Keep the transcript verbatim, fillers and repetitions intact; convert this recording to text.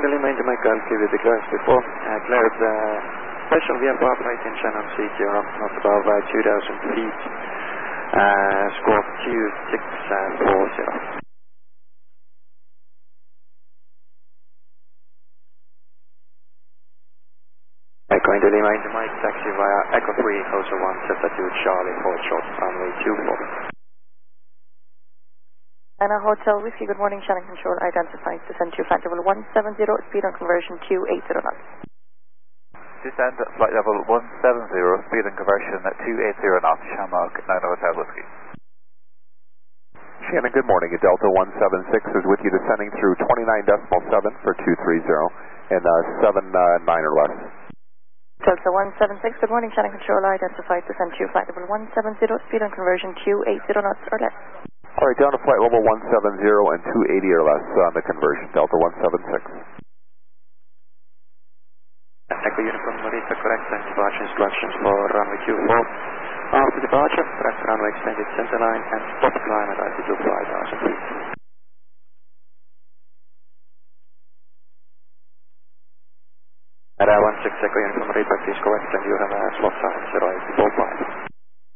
going to remain to my calculate with the clearance before. Uh, cleared uh, special V F R flight in Shannon C zero, not above uh, two thousand feet. Uh, squawk two six four zero. Echo into Lima into Mike, taxi via Echo three, Hotel one, Delta two, Charlie, hold short, runway two four. And a Hotel Whiskey, good morning, Shannon Control, identified, descend to flight level one seven zero, speed on conversion two eight zero knots. Descend at flight level one seven zero, speed and conversion at two eight zero knots, Shamrock, nine Hotel Whiskey. Shannon, good morning. Delta one seven six is with you descending through twenty-nine decimal seven for two three zero and uh, seven nine or less. Delta one seven six, good morning, Shannon Control, identified, descend to flight level one seven zero, speed on conversion two eight zero knots or less. All right, down to flight level one seven zero and two eighty or less on the conversion, Delta one seven six. Echo Uniform Marita, correct, and departure instructions for runway two four. After departure, press runway extended center line and stop climb at altitude five thousand feet. At one six Echo Uniform Marita, please correct, and you have a slot time zero eight four five.